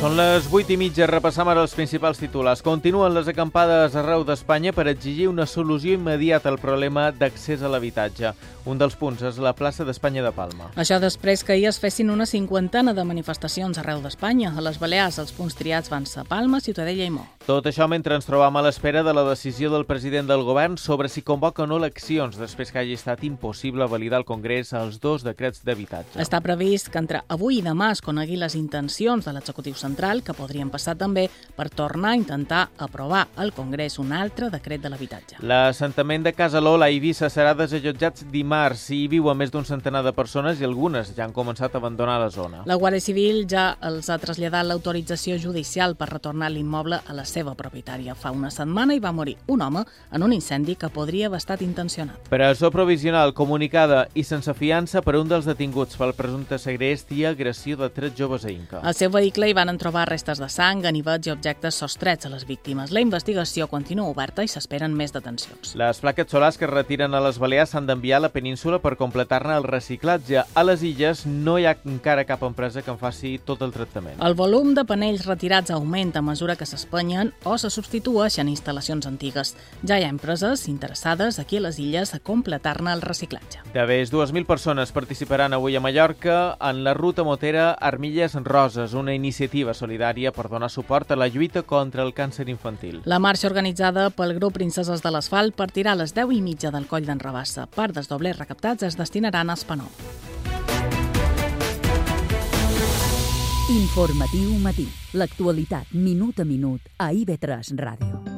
Són les 8:30, repassam ara els principals titulars. Continuen les acampades arreu d'Espanya per exigir una solució immediata al problema d'accés a l'habitatge. Un dels punts és la plaça d'Espanya de Palma. Això després que ahir es fessin una cinquantena de manifestacions arreu d'Espanya. A les Balears els punts triats van ser Palma, Ciutadella i Mo. Tot això mentre ens trobam a l'espera de la decisió del president del govern sobre si convoca o no eleccions, després que hagi estat impossible validar al Congrés els dos decrets d'habitatge. Està previst que entre avui i demà es conegui les intencions de l'executiu central, que podrien passar també per tornar a intentar aprovar al Congrés un altre decret de l'habitatge. L'assentament de Casa Lola a Eivissa serà desallotjat dimarts. Hi viuen més d'un centenar de persones i algunes ja han començat a abandonar la zona. La Guàrdia Civil ja els ha traslladat l'autorització judicial per retornar l'immoble a la seva propietària. Fa una setmana hi va morir un home en un incendi que podria haver estat intencionat. Presó provisional comunicada i sense fiança per un dels detinguts pel presumpte segrest i agressió de 3 joves a Inca. Al seu vehicle hi van trobar restes de sang, ganivets i objectes sostrets a les víctimes. La investigació continua oberta i s'esperen més detencions. Les plaques solars que es retiren a les Balears s'han d'enviar a la península per completar-ne el reciclatge. A les illes no hi ha encara cap empresa que en faci tot el tractament. El volum de panells retirats augmenta a mesura que s'espenyen o se substitueixen instal·lacions antigues. Ja hi ha empreses interessades aquí a les illes a completar-ne el reciclatge. De més 2.000 persones participaran avui a Mallorca en la ruta motera Armilles Roses, una iniciativa solidària per donar suport a la lluita contra el càncer infantil. La marxa organitzada pel grup Princeses de l'Asfalt partirà a les 10:30 del Coll d'en Rabassa. Part dels doblers recaptats es destinaran a Espanó. Informatiu matí. L'actualitat minut a minut a IB3 Ràdio.